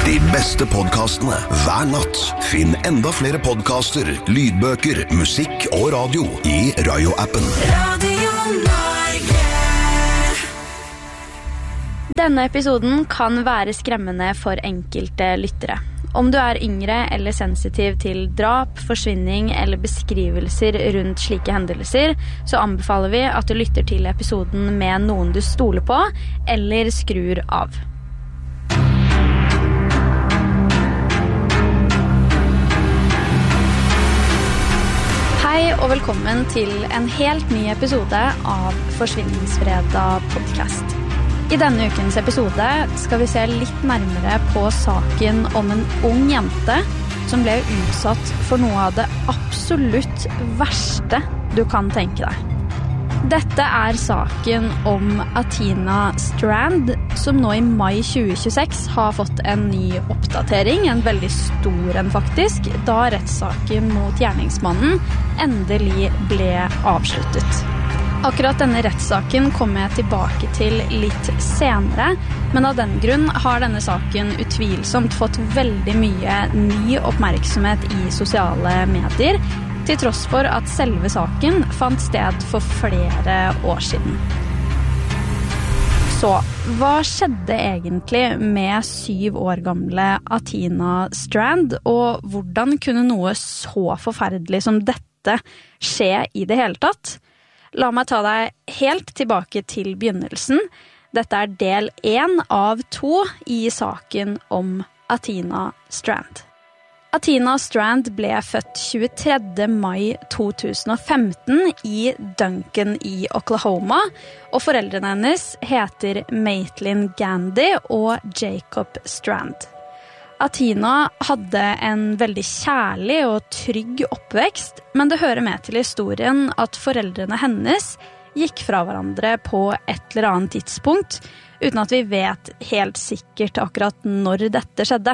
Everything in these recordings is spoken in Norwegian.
De beste podcastene hver natt. Finn enda flere podcaster, lydbøker, musikk og radio i Rayo-appen. Radio Norge. Denne episoden kan være skremmende for enkelte lyttere. Om du yngre eller sensitiv til drap, forsvinning eller beskrivelser rundt slike hendelser, så anbefaler vi at du lytter til episoden med noen du stoler på, eller skrur av. Hei og velkommen til en helt ny episode av Forsvinningsfredag podcast. I denne ukens episode skal vi se litt nærmere på saken om en ung jente som ble utsatt for noe av det absolutt verste du kan tenke deg. Dette saken om Athena Strand, som nå i mai 2026 har fått en ny oppdatering, en veldig stor en faktisk, da rettssaken mot gjerningsmannen endelig ble avsluttet. Akkurat denne rettssaken kommer jeg tilbake til litt senere, men av den grunn har denne saken utvilsomt fått veldig mye ny oppmerksomhet i sosiale medier, til tross for at selve saken fant sted for flere år siden. Så, hva skjedde egentlig med 7 år gamle Athena Strand, og hvordan kunne noe så forferdelig som dette skje i det hele tatt? La meg ta deg helt tilbake til begynnelsen. Dette del 1 av 2 i saken om Athena Strand. Athena Strand ble født 23. mai 2015 i Duncan i Oklahoma, og foreldrene hennes heter Maitland Gandy og Jacob Strand. Athena hadde en veldig kjærlig og trygg oppvekst, men det hører med til historien at foreldrene hennes gikk fra hverandre på et eller annet tidspunkt, uten at vi vet helt sikkert akkurat når dette skjedde.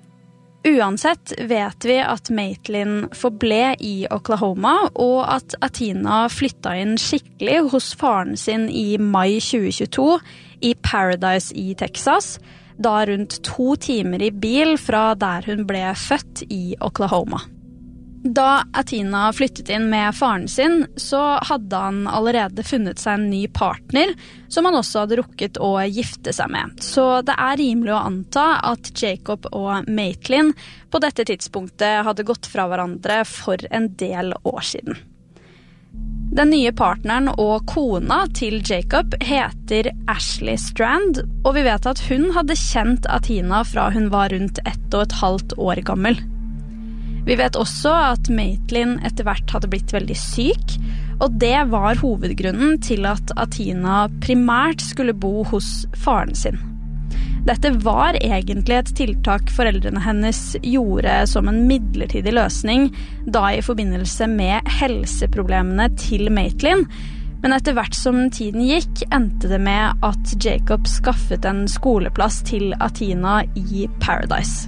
Uansett vet vi at Maitland forble i Oklahoma, og at Athena flyttet inn skikkelig hos faren sin i mai 2022 i Paradise i Texas, da rundt 2 timer i bil fra der hun ble født i Oklahoma. Da Athena flyttet inn med faren sin, så hadde han allerede funnet seg en ny partner, som han også hadde rukket å gifte seg med. Så det rimelig å anta at Jacob og Maitland på dette tidspunktet hadde gått fra hverandre for en del år siden. Den nye partneren og kona til Jacob heter Ashley Strand, og vi vet at hun hadde kjent Athena fra hun var rundt 1,5 år gammel. Vi vet også at Maitland etter hvert hadde blitt veldig syk, og det var hovedgrunnen til at Athena primært skulle bo hos faren sin. Dette var egentlig et tiltak foreldrene hennes gjorde som en midlertidig løsning, da i forbindelse med helseproblemene til Maitland, men etter hvert som tiden gikk, endte det med at Jacob skaffet en skoleplass til Athena i Paradise.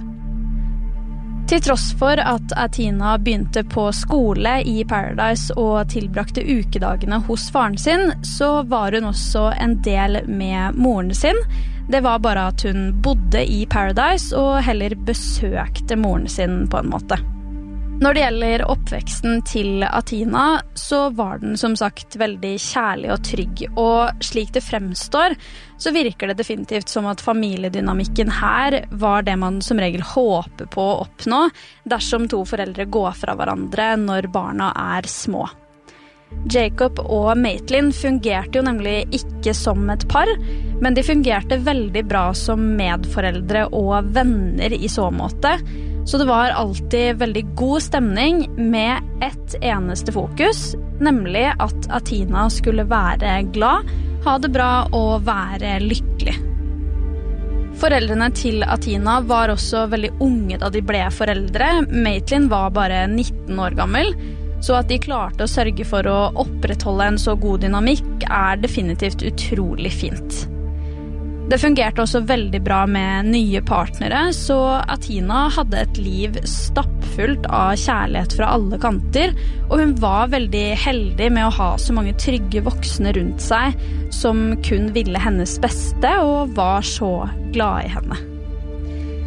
Til tross for at Athena begynte på skole i Paradise og tilbrakte ukedagene hos faren sin, så var hun også en del med moren sin. Det var bare at hun bodde i Paradise og heller besøkte moren sin på en måte. Når det gjelder oppveksten til Athena, så var den som sagt veldig kjærlig og trygg, og slik det fremstår, så virker det definitivt som at familiedynamikken her var det man som regel håper på å oppnå dersom 2 foreldre går fra hverandre når barna små. Jacob og Maitland fungerte jo nemlig ikke som et par, men de fungerte veldig bra som medforeldre og venner i så måte, så det var alltid veldig god stemning med ett eneste fokus, nemlig at Athena skulle være glad, ha det bra og være lykkelig. Foreldrene til Athena var også veldig unge da de ble foreldre. Maitland var bare 19 år gammel, så at de klarte å sørge for å opprettholde en så god dynamikk definitivt utrolig fint. Det fungerte også veldig bra med nye partnere, så Athena hadde et liv stappfullt av kjærlighet fra alle kanter, og hun var veldig heldig med å ha så mange trygge voksne rundt seg som kun ville hennes beste og var så glad i henne.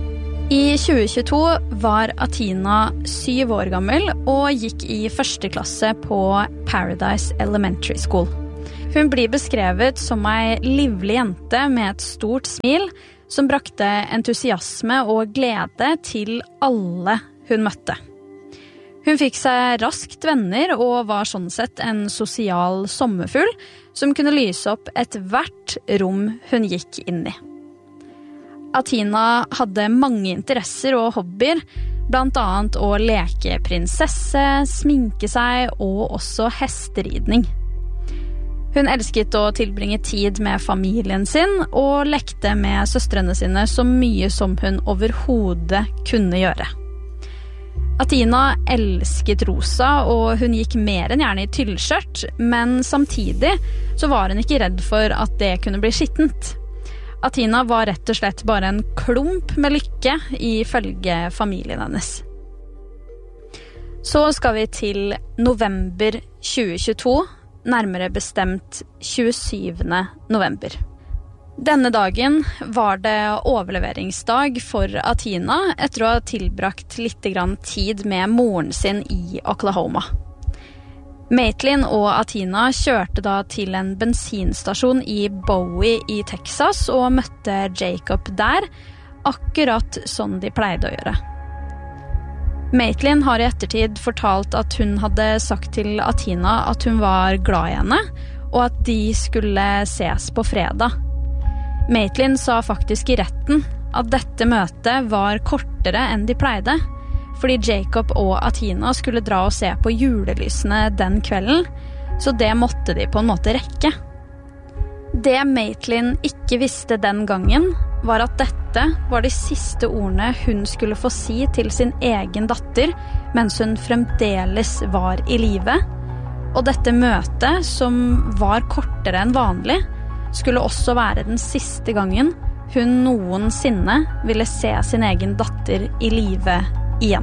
I 2022 var Athena 7 år gammel og gikk i første klasse på Paradise Elementary School. Hun blir beskrevet som en livlig jente med et stort smil som brakte entusiasme og glede til alle hun møtte. Hun fikk seg raskt venner og var sånn sett en sosial sommerfugl som kunne lyse opp et hvert rom hun gikk inn i. Athena hadde mange interesser og hobbyer, blant annet å leke prinsesse, sminke seg og også hesteridning. Hun elsket å tilbringe tid med familien sin og lekte med søstrene sine så mye som hun overhodet kunne gjøre. Athena elsket rosa, og hun gikk mer enn gjerne i tyllskjørt, men samtidig så var hun ikke redd for at det kunne bli skittent. Athena var rett og slett bare en klump med lykke ifølge familien hennes. Så skal vi til november 2022, nærmere bestemt 27. november. Denne dagen var det overleveringsdag for Athena etter å ha tilbrakt litt tid med moren sin i Oklahoma. Maitland og Athena kjørte da til en bensinstasjon i Bowie i Texas og møtte Jacob der, akkurat sånn de pleide å gjøre. Maitland har i ettertid fortalt at hun hadde sagt til Athena at hun var glad i henne, og at de skulle ses på fredag. Maitland sa faktisk i retten at dette møtet var kortere enn de pleide, fordi Jacob og Athena skulle dra og se på julelysene den kvelden, så det måtte de på en måte rekke. Det Maitland ikke visste den gangen, var at dette var de siste ordene hun skulle få si til sin egen datter, mens hun fremdeles var i live. Og dette møtet, som var kortere enn vanlig, skulle også være den siste gangen hun noensinne ville se sin egen datter i live igjen.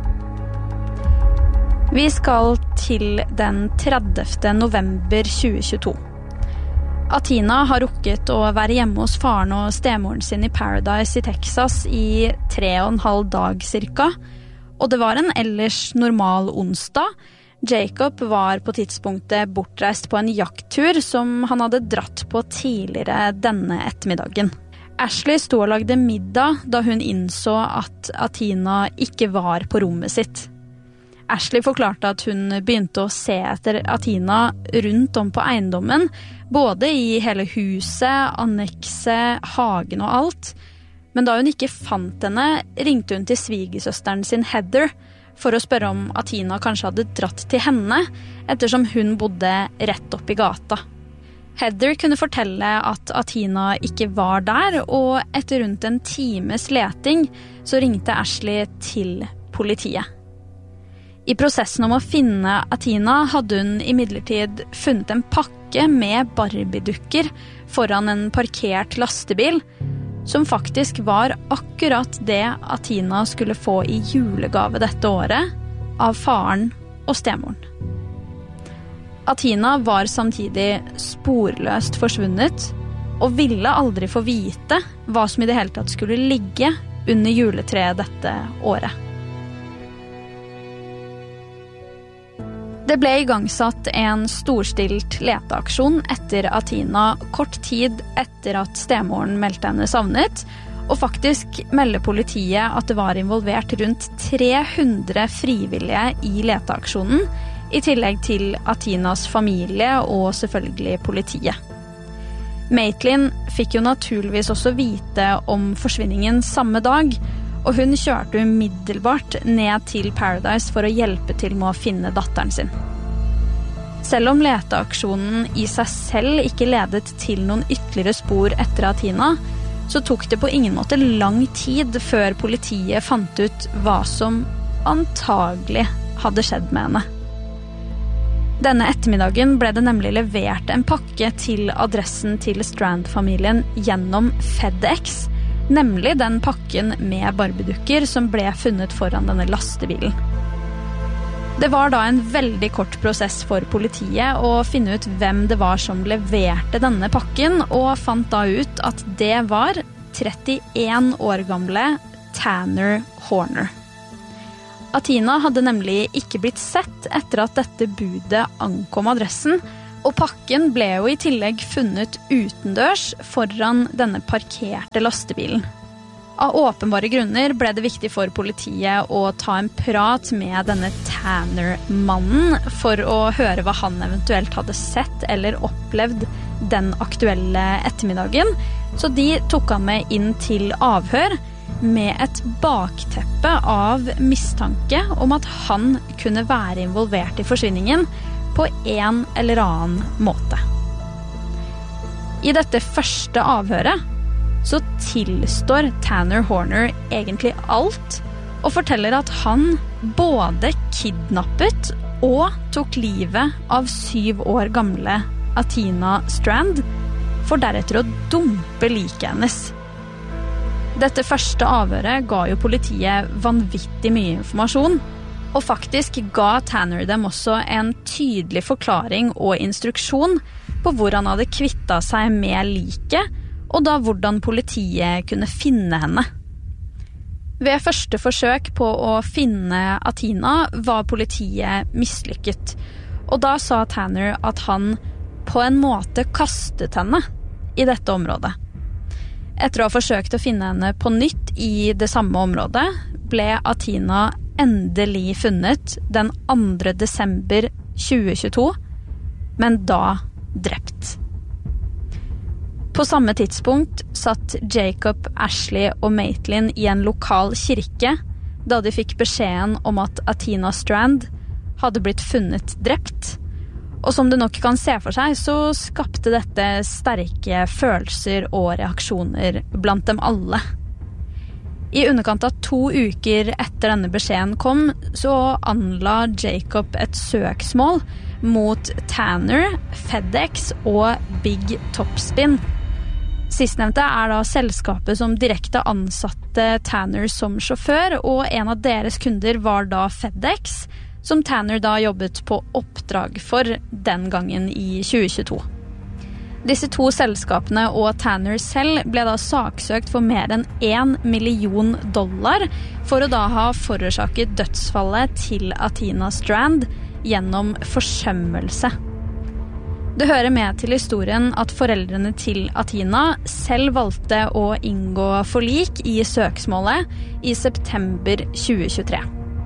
Vi skal til den 30. november 2022. Athena har rukket å være hjemme hos faren og stemoren sin i Paradise i Texas i 3,5 dag cirka, og det var en ellers normal onsdag. Jacob var på tidspunktet bortreist på en jakttur som han hadde dratt på tidligere denne ettermiddagen. Ashley sto og lagde middag da hun innså at Athena ikke var på rommet sitt. Ashley forklarte at hun begynte å se etter Athena rundt om på eiendommen, både i hele huset, annekset, hagen og alt. Men da hun ikke fant henne, ringte hun til svigersøsteren sin Heather, for å spørre om Athena kanskje hadde dratt til henne, ettersom hun bodde rett opp i gata. Heather kunne fortelle at Athena ikke var der, og etter rundt en times leting så ringte Ashley til politiet. I prosessen om å finne Athena hadde hun imidlertid funnet en pakke med Barbie-dukker foran en parkert lastebil, som faktisk var akkurat det Athena skulle få i julegave dette året av faren og stemoren. Athena var samtidig sporløst forsvunnet og ville aldri få vite hva som i det hele tatt skulle ligge under juletreet dette året. Det ble igangsatt en storstilt leteaksjon etter Athena kort tid etter at stemoren meldte henne savnet, og faktisk melder politiet at det var involvert rundt 300 frivillige i leteaksjonen, i tillegg til Athenas familie og selvfølgelig politiet. Maitland fikk jo naturligvis også vite om forsvinningen samme dag, og hun kjørte umiddelbart ned til Paradise for å hjelpe til med å finne datteren sin. Selv om leteaksjonen i seg selv ikke ledet til noen ytterligere spor etter Athena, så tok det på ingen måte lang tid før politiet fant ut hva som antagelig hadde skjedd med henne. Denne ettermiddagen ble det nemlig levert en pakke til adressen til Strand-familien gjennom FedEx, nemlig den pakken med Barbie-dukker som ble funnet foran denne lastebilen. Det var da en veldig kort prosess for politiet å finne ut hvem det var som leverte denne pakken, og fant da ut at det var 31 år gamle Tanner Horner. Athena hadde nemlig ikke blitt sett etter at dette budet ankom adressen, og pakken ble jo i tillegg funnet utendørs foran denne parkerte lastebilen. Av åpenbare grunner ble det viktig for politiet å ta en prat med denne Tanner-mannen for å høre hva han eventuelt hadde sett eller opplevd den aktuelle ettermiddagen, så de tok han med inn til avhør med et bakteppe av mistanke om at han kunne være involvert i forsvinningen på en eller annen måte. I dette første avhøret så tilstår Tanner Horner egentlig alt og forteller at han både kidnappet og tok livet av 7 år gamle Athena Strand, for deretter å dumpe liket hennes. Dette første avhøret ga jo politiet vanvittig mye informasjon, og faktisk ga Tanner dem også en tydelig forklaring og instruksjon på hvor han hadde kvittet seg med liket, og da hvordan politiet kunne finne henne. Ved første forsøk på å finne Athena var politiet mislykket, og da sa Tanner at han på en måte kastet henne i dette området. Etter å ha forsøkt å finne henne på nytt i det samme området, ble Athena endelig funnet den 2. desember 2022, men da drept. På samme tidspunkt satt Jacob, Ashley og Maitland i en lokal kirke da de fikk beskjeden om at Athena Strand hadde blitt funnet drept. Og som du nok kan se for seg, så skapte dette sterke følelser og reaksjoner blant dem alle. I underkant av 2 uker etter denne beskjeden kom, så anla Jacob et søksmål mot Tanner, FedEx og Big Topspin. Sistnevnte da selskapet som direkte ansatte Tanner som sjåfør, og en av deres kunder var da FedEx, som Tanner da jobbet på oppdrag for den gangen i 2022. Disse 2 selskapene og Tanner selv ble da saksøkt for mer enn $1 million for å da ha forårsaket dødsfallet til Athena Strand gjennom forsømmelse. Det hører med til historien at foreldrene til Athena selv valgte å inngå forlik i søksmålet i september 2023.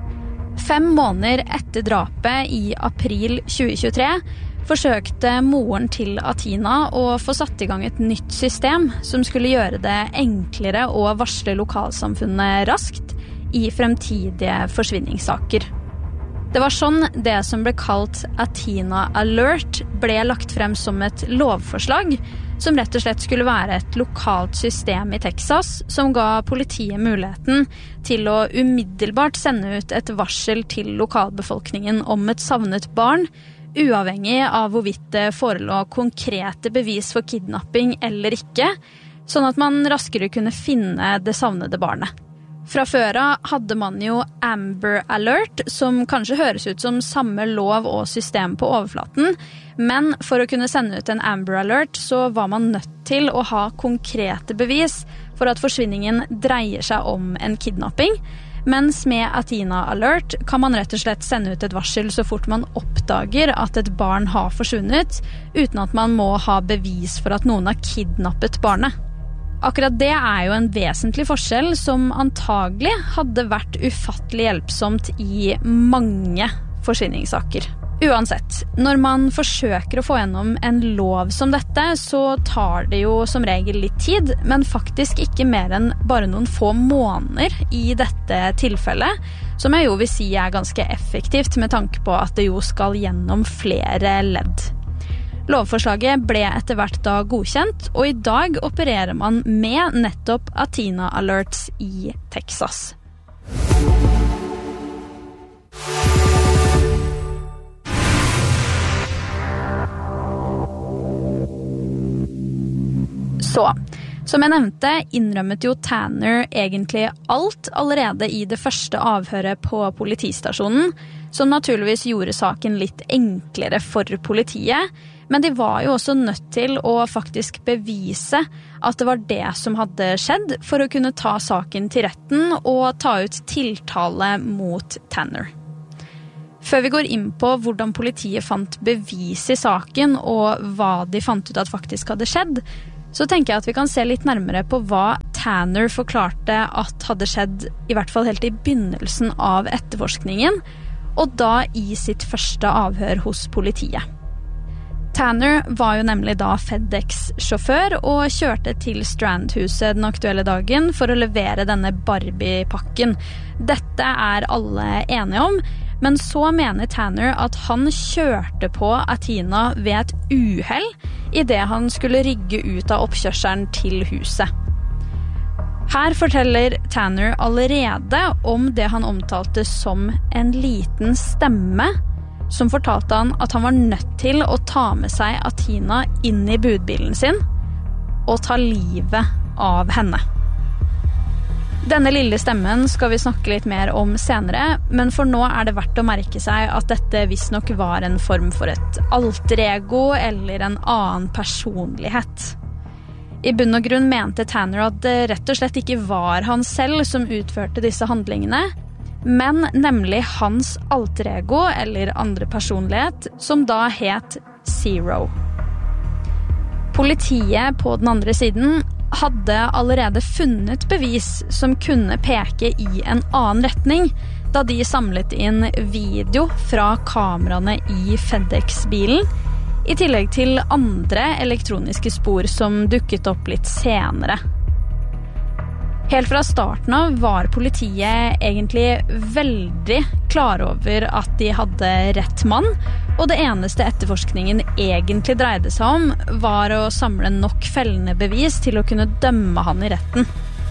5 måneder etter drapet i april 2023 forsøkte moren til Athena å få satt i gang et nytt system som skulle gjøre det enklere å varsle lokalsamfunnet raskt i fremtidige forsvinningssaker. Det var sånn det som ble kalt Athena Alert ble lagt frem som et lovforslag, som rett og slett skulle være et lokalt system i Texas som ga politiet muligheten til å umiddelbart sende ut et varsel til lokalbefolkningen om et savnet barn, uavhengig av hvorvidt det forelå konkrete bevis for kidnapping eller ikke, sånn at man raskere kunne finne det savnede barnet. Fra før av hadde man jo Amber Alert, som kanskje høres ut som samme lov og system på overflaten, men for å kunne sende ut en Amber Alert så var man nødt til å ha konkrete bevis for at forsvinningen dreier seg om en kidnapping, mens med Athena Alert kan man rett og slett sende ut et varsel så fort man oppdager at et barn har forsvunnet, uten at man må ha bevis for at noen har kidnappet barnet. Akkurat det jo en vesentlig forskjell som antagelig hadde vært ufattelig hjelpsomt i mange forsvinningssaker. Uansett, når man forsøker å få gjennom en lov som dette, så tar det jo som regel litt tid, men faktisk ikke mer enn bare noen få måneder i dette tilfellet, som jeg jo vil si ganske effektivt med tanke på at det jo skal gjennom flere ledd. Lovforslaget ble etter hvert da godkjent, og i dag opererer man med nettopp Athena Alerts i Texas. Så, Som jeg nevnte, innrømmet jo Tanner egentlig alt allerede i det første avhøret på politistasjonen, som naturligvis gjorde saken litt enklere for politiet, men de var jo også nødt til å faktisk bevise at det var det som hadde skjedd for å kunne ta saken til retten og ta ut tiltale mot Tanner. Før vi går inn på hvordan politiet fant bevis i saken og hva de fant ut at faktisk hadde skjedd, så tenker jeg at vi kan se litt nærmere på hva Tanner forklarte at hadde skjedd, i hvert fall helt i begynnelsen av etterforskningen, og da i sitt første avhør hos politiet. Tanner var jo nemlig da FedEx-sjåfør og kjørte til Strand-huset den aktuelle dagen for å levere denne Barbie-pakken. Dette er alle enige om, men så mener Tanner at han kjørte på Athena ved et uhell i det han skulle rygge ut av oppkjørselen til huset. Her forteller Tanner allerede om det han omtalte som en liten stemme, som fortalte han at han var nødt til å ta med seg Athena inn i budbilen sin og ta livet av henne. Denne lille stemmen skal vi snakke litt mer om senere, men for nå er det verdt å merke seg at dette visst nok var en form for et alter ego eller en annen personlighet. I bunn og grunn mente Tanner at det rett og slett ikke var han selv som utførte disse handlingene, men nemlig hans alter ego eller andre personlighet, som da het Zero. Politiet på den andre siden hadde allerede funnet bevis som kunne peke i en annen retning, da de samlet inn video fra kameraene i FedEx-bilen, i tillegg til andre elektroniske spor som dukket opp litt senere. Helt fra starten av var politiet egentlig veldig klar over at de hadde rett mann, og det eneste etterforskningen egentlig dreide seg om var å samle nok fellende bevis til å kunne dømme han i retten.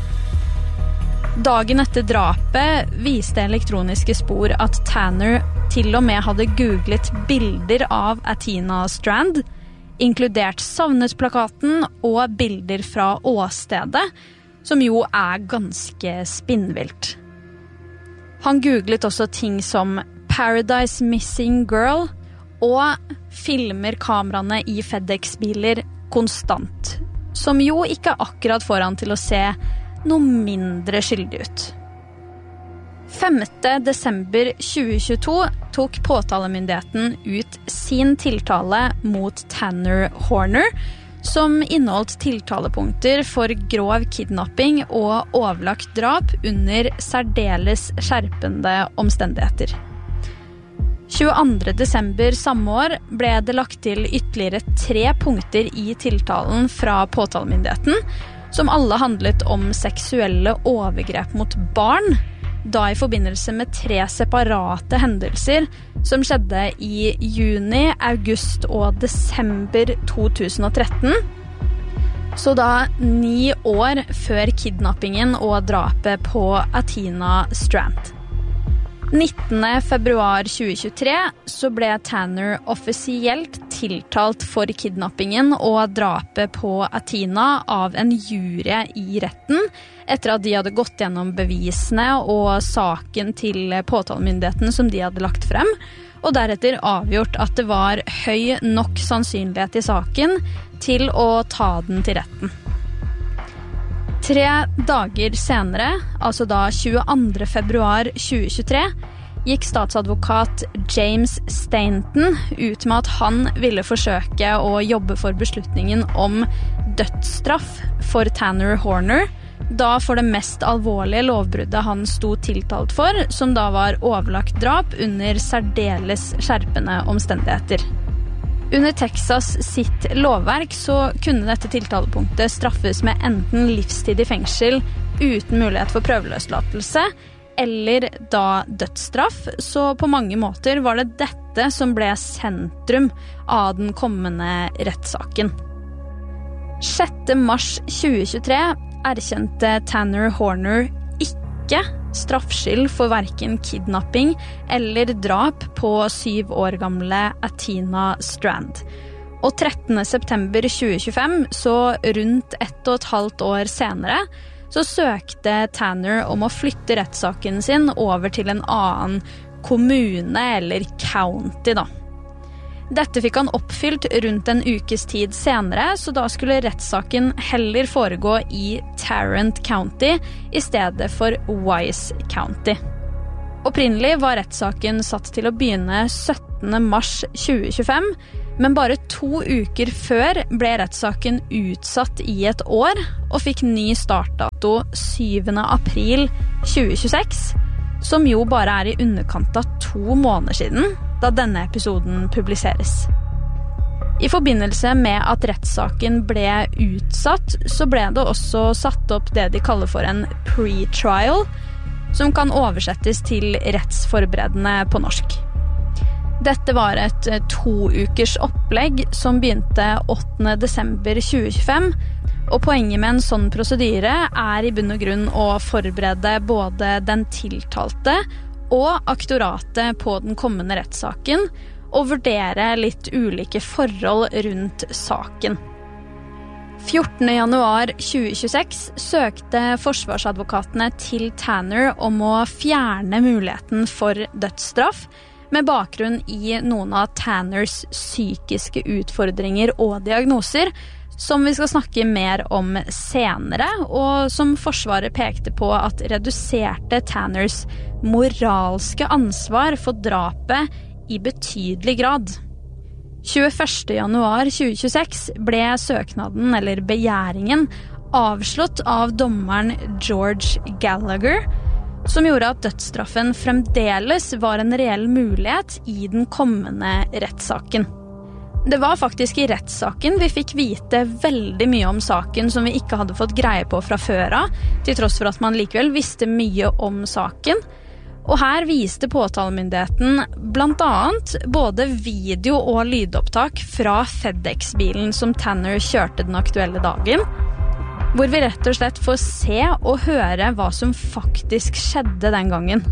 Dagen etter drapet viste elektroniske spor at Tanner til og med hadde googlet bilder av Athena Strand, inkludert savnet-plakaten og bilder fra åstedet, som jo er ganske spinnvilt. Han googlet også ting som Paradise Missing Girl og filmer kameraene i FedEx-biler konstant, som jo ikke akkurat får han til å se noe mindre skyldig ut. 5. desember 2022 tok påtalemyndigheten ut sin tiltale mot Tanner Horner, som inneholdt tiltalepunkter for grov kidnapping og overlagt drap under særdeles skjerpende omstendigheter. 22. desember samme år ble det lagt til ytterligere 3 punkter i tiltalen fra påtalemyndigheten, som alle handlet om seksuelle overgrep mot barn, da i forbindelse med 3 separate hendelser som skjedde i juni, august og desember 2013. Så da 9 år før kidnappingen og drapet på Athena Strand. 19. februar 2023 så ble Tanner offisielt tiltalt for kidnappingen og drapet på Athena av en jury i retten, etter at de hadde gått gjennom bevisene og saken til påtalemyndigheten som de hadde lagt frem, og deretter avgjort at det var høy nok sannsynlighet i saken til å ta den til retten. 3 dager senere, altså da 22. februar 2023, gikk statsadvokat James Stainton ut med at han ville forsøke å jobbe for beslutningen om dødsstraff for Tanner Horner, da for det mest alvorlige lovbruddet han sto tiltalt for, som da var overlagt drap under særdeles skjerpende omstendigheter. Under Texas sitt lovverk så kunne dette tiltalepunktet straffes med enten livstid i fengsel uten mulighet for prøveløslatelse, eller da dødsstraff, så på mange måter var det dette som ble sentrum av den kommende rettssaken. 6. mars 2023 erkjente Tanner Horner ikke straffskyld for hverken kidnapping eller drap på 7 år gamle Athena Strand. Og 13. september 2025, så rundt 1,5 år senere, så søkte Tanner om å flytte rettssaken sin over til en annen kommune eller county da. Dette fikk han oppfylt rundt en ukes tid senere, så da skulle rettssaken heller foregå i Tarrant County i stedet for Wise County. Opprinnelig var rettssaken satt til å begynne 17. mars 2025, men bare 2 uker før ble rettssaken utsatt i et år og fikk ny startdato 7. april 2026, som jo bare i underkant av 2 måneder siden, da denne episoden publiseres. I forbindelse med at rettssaken ble utsatt, så ble det også satt opp det de kaller for en pre-trial, som kan oversettes til rettsforberedende på norsk. Dette var et 2 ukers opplegg som begynte 8. desember 2025, og poenget med en sånn prosedyre i bunn og grunn å forberede både den tiltalte og aktoratet på den kommende rettssaken, og vurdere litt ulike forhold rundt saken. 14. januar 2026 søkte forsvarsadvokatene til Tanner om å fjerne muligheten for dødsstraff, med bakgrunn i noen av Tanners psykiske utfordringer og diagnoser, som vi skal snakke mer om senere, og som forsvaret pekte på at reduserte Tanners moralske ansvar for drapet i betydelig grad. 21. januar 2026 ble søknaden, eller begjæringen, avslått av dommeren George Gallagher, som gjorde at dødsstraffen fremdeles var en reell mulighet i den kommende rettssaken. Det var faktisk i rettssaken vi fikk vite veldig mye om saken som vi ikke hadde fått greie på fra før av, til tross for at man likevel visste mye om saken. Og her viste påtalemyndigheten blant annet både video- og lydopptak fra FedEx-bilen som Tanner kjørte den aktuelle dagen, hvor vi rett og slett får se og høre hva som faktisk skjedde den gangen.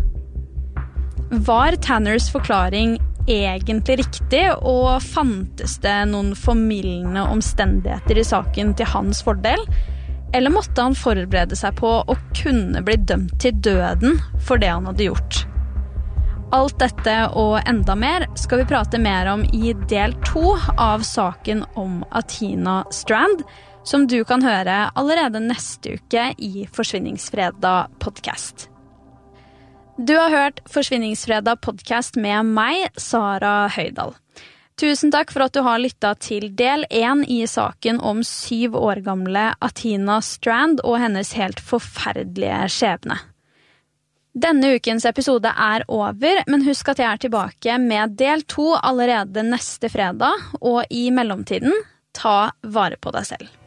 Var Tanners forklaring egentlig riktig, og fantes det noen formildende omstendigheter i saken til hans fordel? Eller måtte han forberede seg på å kunne bli dømt til døden for det han hadde gjort? Alt dette og enda mer skal vi prate mer om i del 2 av saken om Athena Strand, som du kan høre allerede neste uke i Forsvinningsfredag podcast. Du har hørt Forsvinningsfredag podcast med meg, Sara Høydal. Tusen takk for at du har lyttet til del 1 i saken om 7 år gamle Athena Strand og hennes helt forferdelige skjebne. Denne ukens episode over, men husk at jeg tilbake med del 2 allerede neste fredag, og i mellomtiden, ta vare på deg selv.